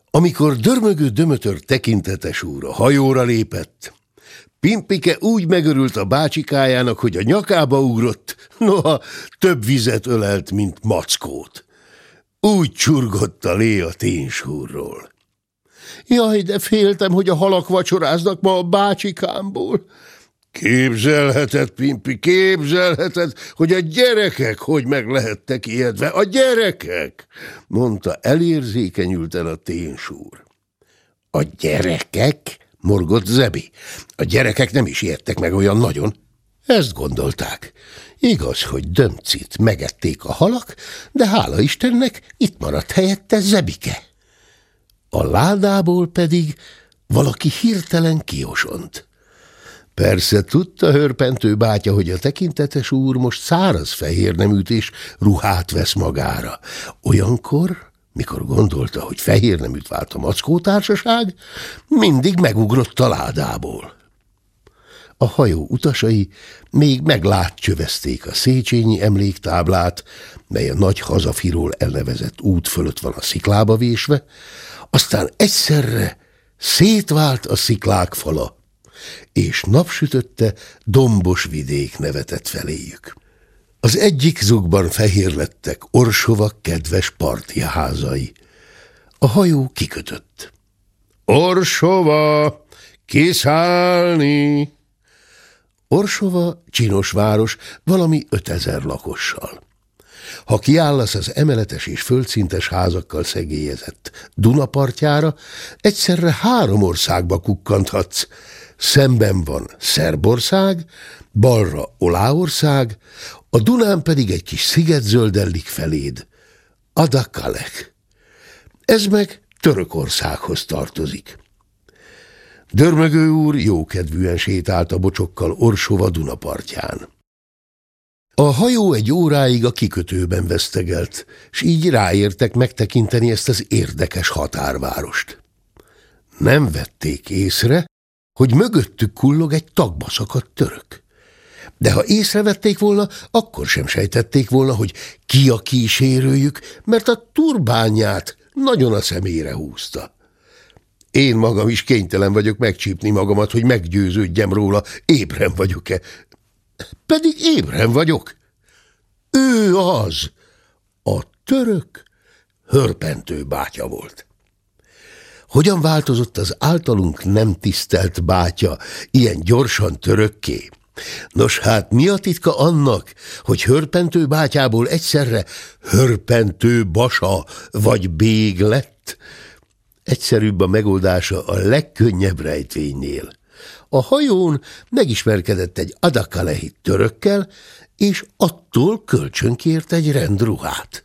Amikor dörmögő Dömötör tekintetes úr a hajóra lépett, Pimpike úgy megörült a bácsikájának, hogy a nyakába ugrott, noha több vizet ölelt, mint mackót. Úgy csurgott a lé a ténsúrról. Jaj, de féltem, hogy a halak vacsoráznak ma a bácsikámból. Képzelheted, Pimpi, képzelheted, hogy a gyerekek hogy meg lehettek ijedve, a gyerekek, mondta elérzékenyülten a ténsúr. A gyerekek? Morgott Zebi. A gyerekek nem is ijedtek meg olyan nagyon. Ezt gondolták. Igaz, hogy Dömcit megették a halak, de hála Istennek itt maradt helyette Zebike. A ládából pedig valaki hirtelen kiosont. Persze tudta Hörpentő bátya, hogy a tekintetes úr most száraz fehérneműt és ruhát vesz magára. Olyankor, mikor gondolta, hogy fehérneműt vált a mackótársaság, mindig megugrott a ládából. A hajó utasai még meglátcsövezték a Széchenyi emléktáblát, mely a nagy hazafiról elnevezett út fölött van a sziklába vésve, aztán egyszerre szétvált a sziklák fala, és napsütötte dombos vidék nevetett feléjük. Az egyik zugban fehér lettek Orsova kedves partiházai. A hajó kikötött. Orsova, kiszállni! Orsova csinos város, valami 5000 lakossal. Ha kiállasz az emeletes és földszintes házakkal szegélyezett Dunapartjára, egyszerre 3 országba kukkanthatsz. Szemben van Szerbország, balra Oláország, a Dunán pedig egy kis sziget zöldellik feléd, Adakalek. Ez meg Törökországhoz tartozik. Dörmögő úr jókedvűen sétált a bocsokkal Orsova Dunapartján. A hajó egy óráig a kikötőben vesztegelt, s így ráértek megtekinteni ezt az érdekes határvárost. Nem vették észre, hogy mögöttük kullog egy tagba szakadt török. De ha észrevették volna, akkor sem sejtették volna, hogy ki a kísérőjük, mert a turbányát nagyon a szemére húzta. Én magam is kénytelen vagyok megcsípni magamat, hogy meggyőződjem róla, ébren vagyok-e. Pedig ébren vagyok. Ő az. A török Hörpentő bátya volt. Hogyan változott az általunk nem tisztelt bátya ilyen gyorsan törökké? Nos hát, mi a titka annak, hogy Hörpentő bátyából egyszerre Hörpentő basa vagy bég lett? Egyszerűbb a megoldása a legkönnyebb rejtvénynél. A hajón megismerkedett egy Adakalehi törökkel, és attól kölcsönkért egy rendruhát.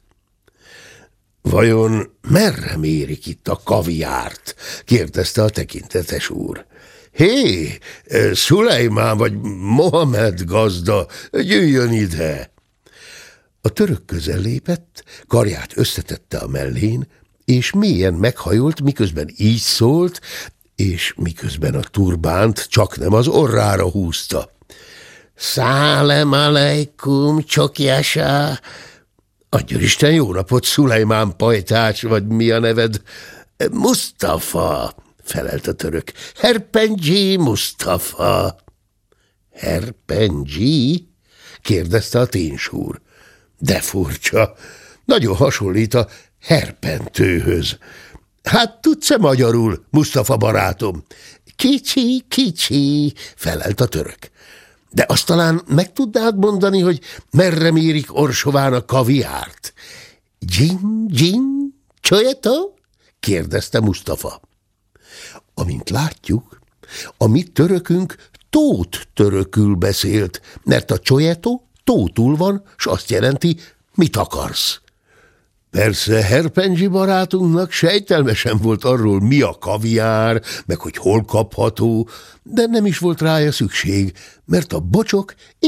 Vajon merre mérik itt a kaviárt? Kérdezte a tekintetes úr. Hé, Szulejmán vagy Mohamed gazda, jöjjön ide! A török közel lépett, karját összetette a mellén, és mélyen meghajolt, miközben így szólt, és miközben a turbánt csaknem az orrára húzta. Szálem aleikum, csokjásá! Adjon Isten jó napot, Szulejmán pajtács, vagy mi a neved? Mustafa, felelt a török. Herpendzsi Mustafa. Herpendzsi? Kérdezte a ténsúr. De furcsa, nagyon hasonlít a Herpentőhöz. Hát tudsz-e magyarul, Mustafa barátom? Kicsi, kicsi, felelt a török. De azt talán meg tudnád mondani, hogy merre mérik Orsován a kaviárt? Dzsin, dzsin, csolyetó? Kérdezte Mustafa. Amint látjuk, a mi törökünk tót törökül beszélt, mert a csolyetó tótul van, s azt jelenti, mit akarsz. Persze Herpendzsi barátunknak sejtelme sem volt arról, mi a kaviár, meg hogy hol kapható, de nem is volt rája szükség, mert a bocsok